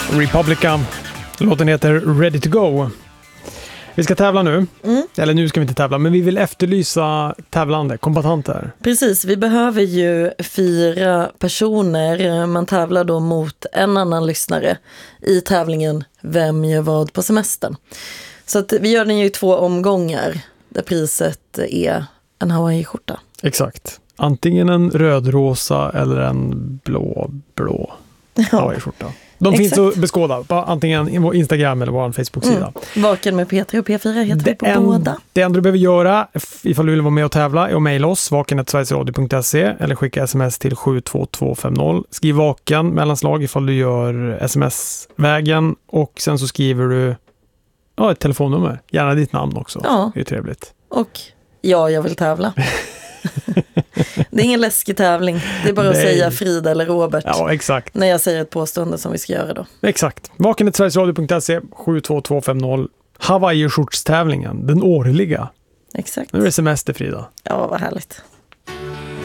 Republica. Låten heter Ready to Go. Vi ska tävla nu. Eller nu ska vi inte tävla, men vi vill efterlysa tävlande, kombatanter. Precis, vi behöver ju 4 personer. Man tävlar då mot en annan lyssnare i tävlingen Vem gör vad på semestern. Så att vi gör den ju i 2 omgångar där priset är en Hawaii-skjorta. Exakt. Antingen en röd-rosa eller en blå Hawaii-skjorta. De exakt. finns att beskåda på antingen vår Instagram eller vår Facebook-sida. Vaken med P3 och P4 heter vi på båda. Det enda du behöver göra ifall du vill vara med och tävla är att mejla oss vaken@sverigesradio.se eller skicka sms till 72250. Skriv vaken mellanslag ifall du gör sms-vägen och sen så skriver du ett telefonnummer. Gärna ditt namn också. Ja. Det är trevligt. Och jag vill tävla. Det är ingen läskig tävling. Det är bara att säga Frida eller Robert. Ja, exakt. När jag säger ett påstående som vi ska göra då. Exakt. Vaken@sverigesradio.se 72250. Hawaii-skjortstävlingen, den årliga. Exakt. Nu är det semester, Frida. Ja, vad härligt.